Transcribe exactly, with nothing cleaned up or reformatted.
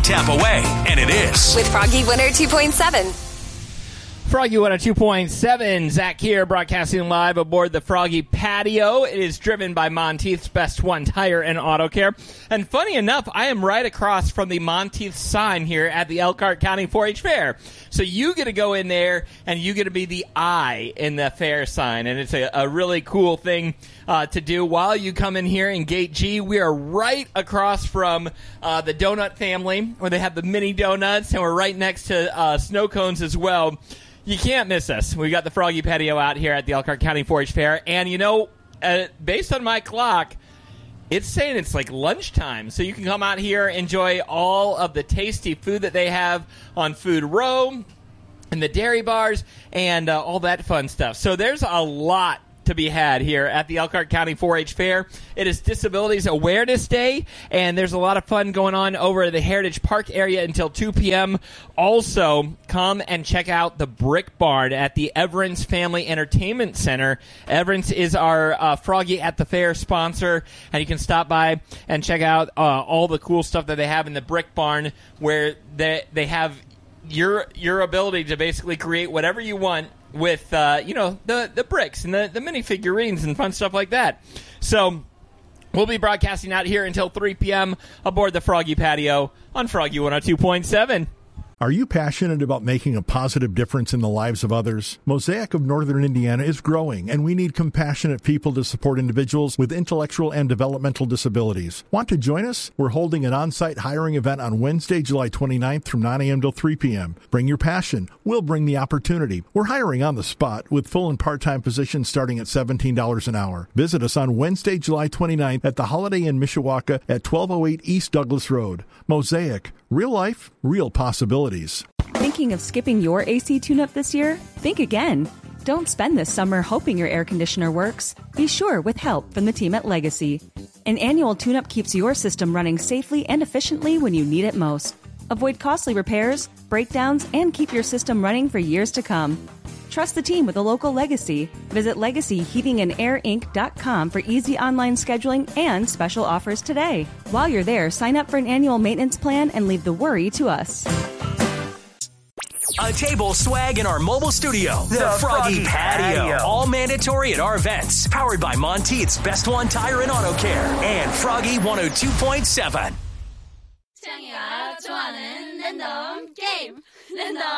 tap away, and it is. With Froggy one oh two point seven. Froggy one oh two point seven, Zach here, broadcasting live aboard the Froggy Patio. It is driven by Monteith's Best One Tire and Auto Care. And funny enough, I am right across from the Monteith sign here at the Elkhart County four H Fair. So you get to go in there, and you get to be the eye in the fair sign. And it's a, a really cool thing uh, to do while you come in here in Gate G. We are right across from uh, the Donut Family, where they have the mini donuts, and we're right next to uh, snow cones as well. You can't miss us. We got the Froggy Patio out here at the Elkhart County four H Fair. And, you know, uh, based on my clock, it's saying it's like lunchtime. So you can come out here, enjoy all of the tasty food that they have on Food Row and the dairy bars and uh, all that fun stuff. So there's a lot to be had here at the Elkhart County four H Fair. It is Disabilities Awareness Day, and there's a lot of fun going on over at the Heritage Park area until two p.m. Also, come and check out the Brick Barn at the Everence Family Entertainment Center. Everence is our uh, Froggy at the Fair sponsor, and you can stop by and check out uh, all the cool stuff that they have in the Brick Barn, where they, they have your your ability to basically create whatever you want with, uh, you know, the, the bricks and the, the mini figurines and fun stuff like that. So we'll be broadcasting out here until three p.m. aboard the Froggy Patio on Froggy one oh two point seven. Are you passionate about making a positive difference in the lives of others? Mosaic of Northern Indiana is growing, and we need compassionate people to support individuals with intellectual and developmental disabilities. Want to join us? We're holding an on-site hiring event on Wednesday, July twenty-ninth from nine a.m. till three p.m. Bring your passion. We'll bring the opportunity. We're hiring on the spot with full and part-time positions starting at seventeen dollars an hour. Visit us on Wednesday, July twenty-ninth at the Holiday Inn Mishawaka at twelve oh eight East Douglas Road. Mosaic. Real life, real possibilities. Thinking of skipping your A C tune-up this year? Think again. Don't spend this summer hoping your air conditioner works. Be sure with help from the team at Legacy. An annual tune-up keeps your system running safely and efficiently when you need it most. Avoid costly repairs, breakdowns, and keep your system running for years to come. Trust the team with a local Legacy. Visit legacy heating and air inc dot com for easy online scheduling and special offers today. While you're there, sign up for an annual maintenance plan and leave the worry to us. A table, swag, in our mobile studio. The, the Froggy, Froggy Patio. Patio. All mandatory at our events. Powered by Monteith's Best One Tire and Auto Care. And Froggy one oh two point seven. 창이가 좋아하는 랜덤 게임. 랜덤